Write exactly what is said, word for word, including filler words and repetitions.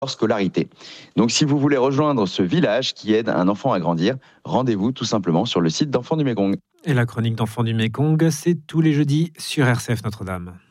scolarité. Donc si vous voulez rejoindre ce village qui aide un enfant à grandir, rendez-vous tout simplement sur le site d'Enfants du Mékong. Et la chronique d'Enfants du Mékong, c'est tous les jeudis sur R C F Notre-Dame.